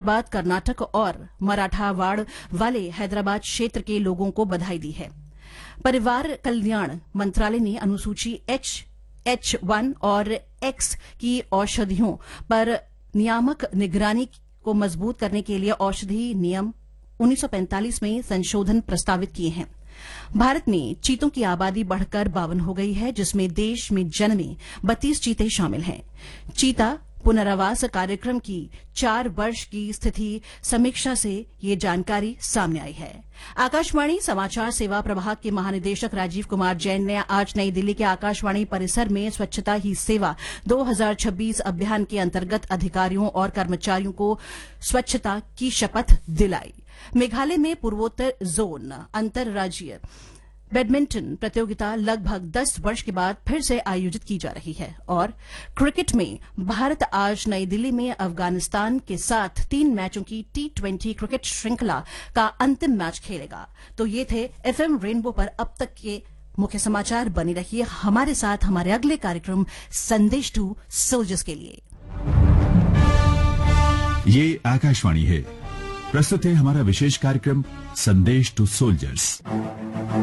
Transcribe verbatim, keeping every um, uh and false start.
हैदराबाद, कर्नाटक और मराठावाड़ वाले हैदराबाद क्षेत्र के लोगों को बधाई दी है। परिवार कल्याण मंत्रालय ने अनुसूची एच एच वन और एक्स की औषधियों पर नियामक निगरानी को मजबूत करने के लिए औषधि नियम उन्नीस सौ पैंतालीस में संशोधन प्रस्तावित किए हैं। भारत में चीतों की आबादी बढ़कर बावन हो गई है, जिसमें देश में जन्मे बत्तीस चीते शामिल हैं। चीता पुनरावास कार्यक्रम की चार वर्ष की स्थिति समीक्षा से ये जानकारी सामने आई है। आकाशवाणी समाचार सेवा प्रभाग के महानिदेशक राजीव कुमार जैन ने आज नई दिल्ली के आकाशवाणी परिसर में स्वच्छता ही सेवा दो हज़ार छब्बीस अभियान के अंतर्गत अधिकारियों और कर्मचारियों को स्वच्छता की शपथ दिलाई। मेघालय में पूर्वोत्तर जोन अंतर्राज्यीय बैडमिंटन प्रतियोगिता लगभग दस वर्ष के बाद फिर से आयोजित की जा रही है। और क्रिकेट में भारत आज नई दिल्ली में अफगानिस्तान के साथ तीन मैचों की टी ट्वेंटी क्रिकेट श्रृंखला का अंतिम मैच खेलेगा। तो ये थे एफएम रेनबो पर अब तक के मुख्य समाचार। बने रहिए हमारे साथ हमारे अगले कार्यक्रम संदेश टू सोल्जर्स के लिए। ये आकाशवाणी है, प्रस्तुत है हमारा विशेष कार्यक्रम संदेश टू सोल्जर्स।